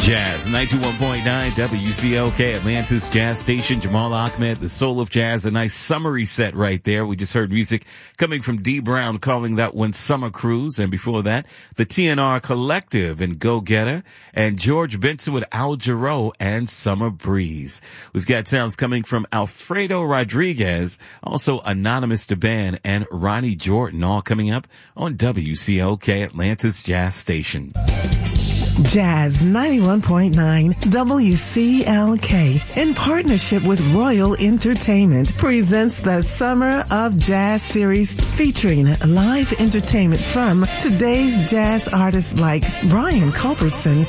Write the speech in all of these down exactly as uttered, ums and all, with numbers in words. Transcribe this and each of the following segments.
Jazz, ninety-one point nine W C L K, Atlanta's Jazz Station. Jamal Ahmed, the soul of jazz. A nice summery set right there. We just heard music coming from D Brown, calling that one Summer Cruise. And before that, the T N R Collective and Go Getter, and George Benson with Al Jarreau and Summer Breeze. We've got sounds coming from Alfredo Rodriguez, also Anonymous DeBan, and Ronnie Jordan, all coming up on W C L K, Atlanta's Jazz Station. Jazz ninety-one point nine W C L K, in partnership with Royal Entertainment, presents the Summer of Jazz series featuring live entertainment from today's jazz artists like Brian Culbertson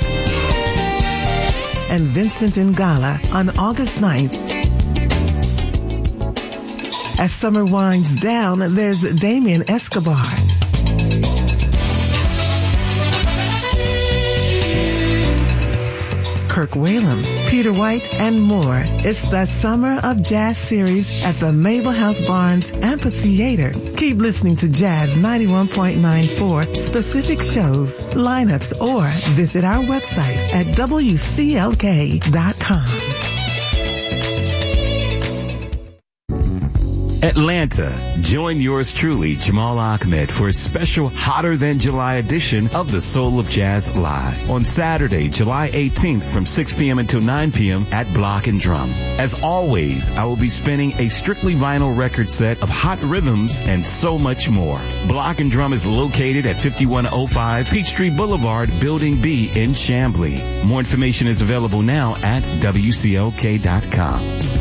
and Vincent Ingala on August ninth. As summer winds down, there's Damien Escobar, Kirk Whalum, Peter White, and more. It's the Summer of Jazz series at the Mabel House Barnes Amphitheater. Keep listening to Jazz ninety-one point nine for specific shows, lineups, or visit our website at W C L K dot com. Atlanta, join yours truly, Jamal Ahmed, for a special Hotter Than July edition of the Soul of Jazz Live on Saturday, July eighteenth from six p.m. until nine p.m. at Block and Drum. As always, I will be spinning a strictly vinyl record set of hot rhythms and so much more. Block and Drum is located at fifty-one oh five Peachtree Boulevard, Building B in Chamblee. More information is available now at W C L K dot com.